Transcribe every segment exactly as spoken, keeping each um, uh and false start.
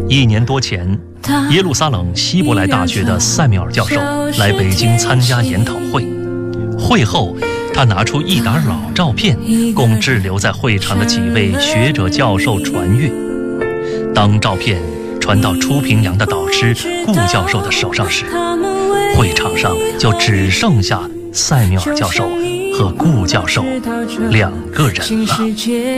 一年多前，耶路撒冷希伯来大学的塞缪尔教授来北京参加研讨会。会后，他拿出一沓老照片，供滞留在会场的几位学者教授传阅。当照片传到初平阳的导师顾教授的手上时，会场上就只剩下塞缪尔教授和顾教授两个人了。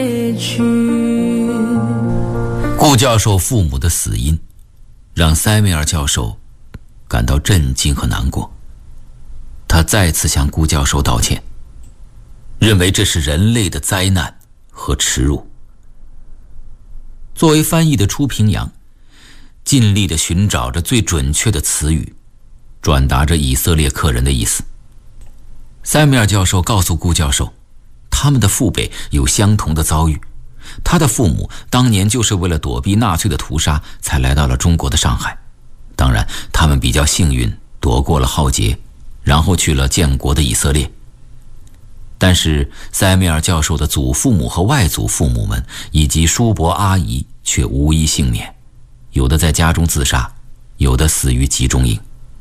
顾教授父母的死因让塞缪尔教授感到震惊和难过，他再次向顾教授道歉，认为这是人类的灾难和耻辱。作为翻译的初平阳尽力地寻找着最准确的词语，转达着以色列客人的意思。塞缪尔教授告诉顾教授，他们的父辈有相同的遭遇，他的父母当年就是为了躲避纳粹的屠杀才来到了中国的上海，当然他们比较幸运躲过了浩劫，然后去了建国的以色列。但是塞缪尔教授的祖父母和外祖父母们以及叔伯阿姨却无一幸免，有的在家中自杀，有的死于集中营。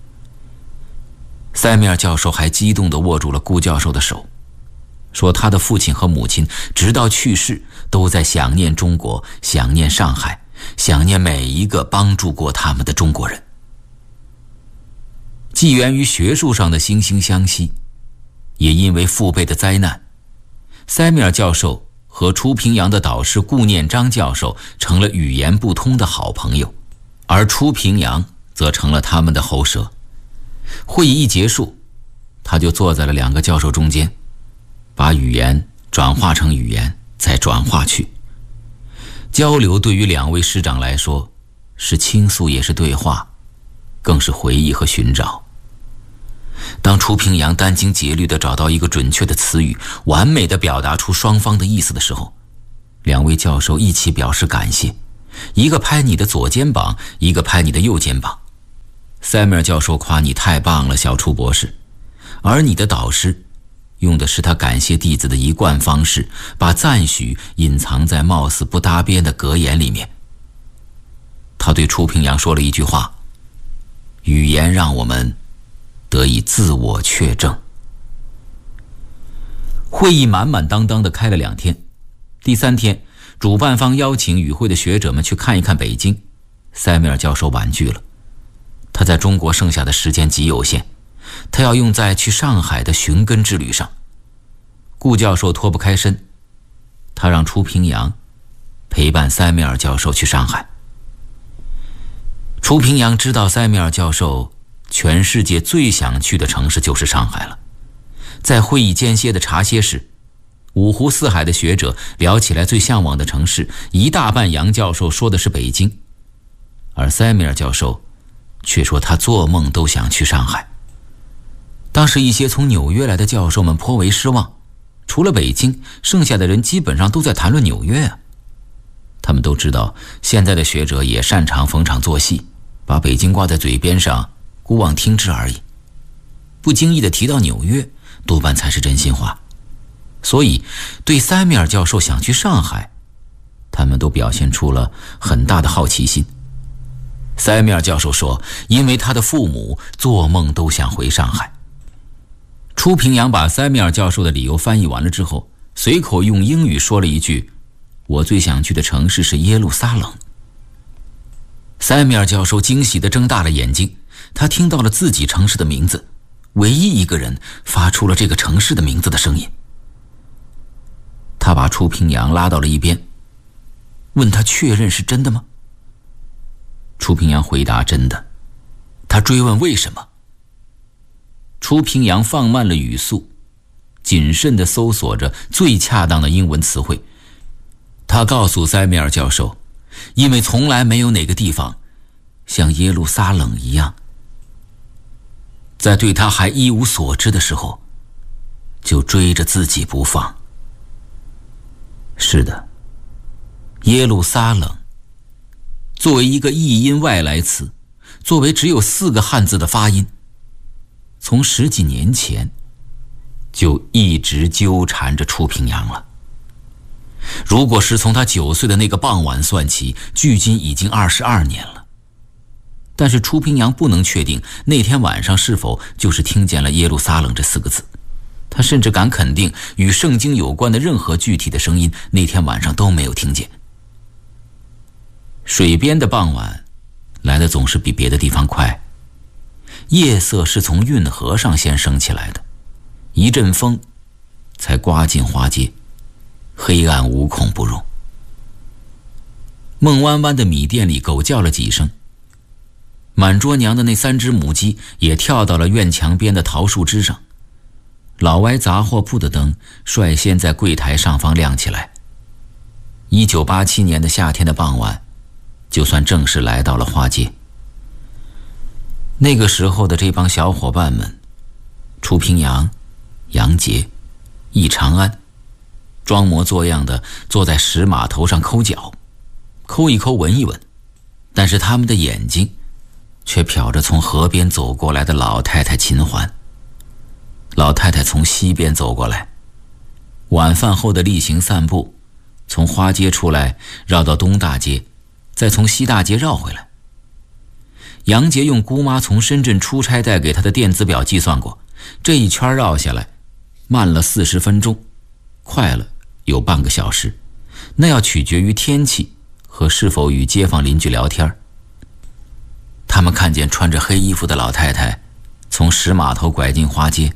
塞缪尔教授还激动地握住了顾教授的手，说他的父亲和母亲直到去世都在想念中国，想念上海，想念每一个帮助过他们的中国人。既源于学术上的惺惺相惜，也因为父辈的灾难，塞缪尔教授和初平阳的导师顾念章教授成了语言不通的好朋友，而初平阳则成了他们的喉舌。会议一结束，他就坐在了两个教授中间，把语言转化成语言，再转化去。交流对于两位师长来说，是倾诉也是对话，更是回忆和寻找。当初平阳殚精竭虑地找到一个准确的词语，完美地表达出双方的意思的时候，两位教授一起表示感谢，一个拍你的左肩膀，一个拍你的右肩膀。塞缪尔教授夸你太棒了，小初博士，而你的导师用的是他感谢弟子的一贯方式，把赞许隐藏在貌似不搭边的格言里面。他对初平阳说了一句话：语言让我们得以自我确证。会议满满当当地开了两天，第三天，主办方邀请与会的学者们去看一看北京，塞缪尔教授婉拒了。他在中国剩下的时间极有限，他要用在去上海的寻根之旅上。顾教授脱不开身，他让初平阳陪伴塞缪尔教授去上海。初平阳知道塞缪尔教授全世界最想去的城市就是上海了。在会议间歇的茶歇时，五湖四海的学者聊起来最向往的城市，一大半杨教授说的是北京，而塞缪尔教授却说他做梦都想去上海。当时一些从纽约来的教授们颇为失望，除了北京，剩下的人基本上都在谈论纽约啊。他们都知道现在的学者也擅长逢场作戏，把北京挂在嘴边上，姑妄听之而已。不经意地提到纽约，多半才是真心话。所以对塞缪尔教授想去上海，他们都表现出了很大的好奇心。塞缪尔教授说，因为他的父母做梦都想回上海。初平阳把塞缪尔教授的理由翻译完了之后，随口用英语说了一句：我最想去的城市是耶路撒冷。塞缪尔教授惊喜地睁大了眼睛，他听到了自己城市的名字，唯一一个人发出了这个城市的名字的声音。他把初平阳拉到了一边，问他确认是真的吗？初平阳回答真的。他追问为什么？初平阳放慢了语速，谨慎地搜索着最恰当的英文词汇。他告诉塞缪尔教授，因为从来没有哪个地方像耶路撒冷一样，在对他还一无所知的时候就追着自己不放。是的，耶路撒冷作为一个译音外来词，作为只有四个汉字的发音，从十几年前就一直纠缠着初平阳了。 如果是从他九岁的那个傍晚算起，距今已经二十二年了。但是初平阳不能确定那天晚上是否就是听见了耶路撒冷这四个字，他甚至敢肯定与圣经有关的任何具体的声音那天晚上都没有听见。水边的傍晚来的总是比别的地方快，夜色是从运河上先升起来的，一阵风才刮进花街，黑暗无孔不入。孟弯弯的米店里狗叫了几声，满桌娘的那三只母鸡也跳到了院墙边的桃树枝上。老歪杂货铺的灯率先在柜台上方亮起来。一九八七年的夏天的傍晚，就算正式来到了花街。那个时候的这帮小伙伴们，初平阳、杨杰、易长安，装模作样的坐在石码头上抠脚，抠一抠闻一闻，但是他们的眼睛却瞟着从河边走过来的老太太秦环。老太太从西边走过来，晚饭后的例行散步，从花街出来，绕到东大街，再从西大街绕回来。杨杰用姑妈从深圳出差带给他的电子表计算过，这一圈绕下来慢了四十分钟，快了有半个小时，那要取决于天气和是否与街坊邻居聊天。他们看见穿着黑衣服的老太太从石码头拐进花街，